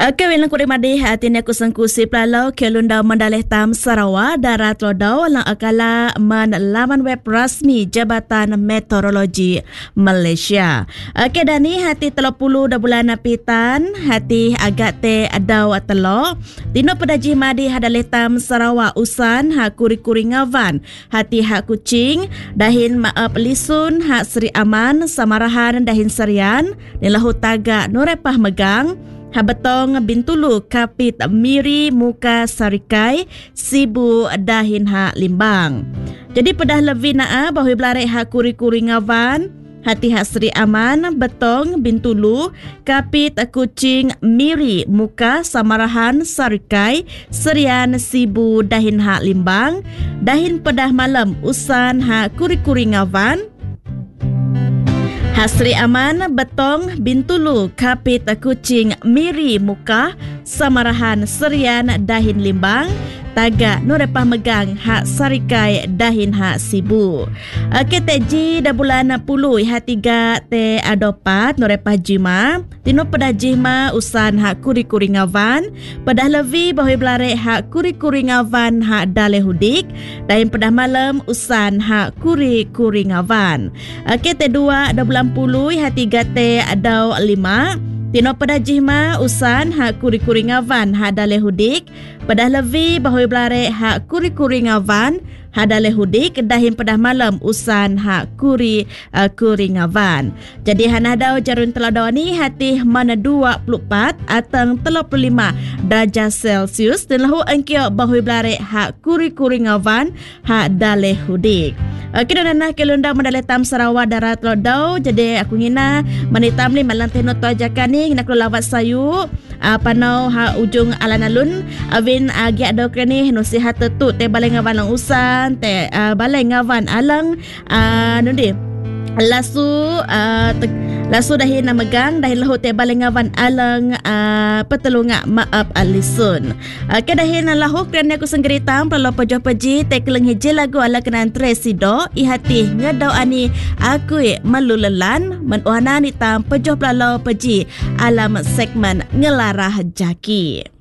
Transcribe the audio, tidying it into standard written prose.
Kewilang kurik madih atin aku sengkusi pelalau kelunda Mandalay Tam Sarawak darat lodau lang akala man laman web rasmi Jabatan Meteorologi Malaysia. Kedani hati 30 dah bulan Apitan hati agak te adau atelo tino pedaji madih Mandalay Tam Sarawak usan hak kuri-kuri ngavan hati hak kucing dahin maap lisun hak Seri Aman Samarahan dahin Serian nilahu taga norepah megang Habetong Bintulu Kapit Miri Muka Sarikai Sibu Dahin Ha Limbang. Jadi pedah lebih naa bahawa belarek hak kuri-kuri ngavan hati hak Seri Aman Betong Bintulu Kapit Kucing Miri Muka Samarahan Sarikai Serian Sibu Dahin Ha Limbang. Dahin pedah malam usan hak kuri-kuri ngavan Hasri Aman Betong Bintulu Kapit Kucing Miri Muka Samarahan Serian Dahin Limbang Taga Norepah Megang Hak Sarikai Dahin Hak Sibu. Keteji dah bulan 10 hak 3 te adopat Norepah Jima Tino pedah Jima usan hak kuri-kuri ngavan pedah levi bahawa belarek hak kuri-kuri ngavan hak dale hudik dan pedah malam usan hak kuri-kuri ngavan. Kete 2 dah bulan 10 hak 3 te adau 5 Tino pedah jihma usan hak kuri-kuri ngavan hak dale hudik pedah levi bahawa belarek hak kuri-kuri ngavan hak dale hudik dahin pedah malam usan hak kuri ngavan. Jadi hanadau jarun teladau ni hati mana 24 atang 35 darjah Celsius dan lahu angkio bahawa belarek hak kuri-kuri ngavan hak dale hudik. Kita nak kelunda Mandalay Tam Sarawak darat lodau. Jadi aku ngina manitam ni malang tenot tu ajakan ni ngina aku lawat sayu panau ha ujung alan-alun avin agi ada kreni nasihat tetut te balai ngavan lang usan te balai ngavan alang nundi lasu dahin na megang dahin lahu te balai ngavan alang petulunga maap alisun. Kedahin na lahu kerana aku senggeritam perlu pejoh peji te keleng hiji lagu ala kenan tresido ihati ngedau ani aku melulalan menuhana ni tam pejoh pelau peji alam segmen ngelarah jaki.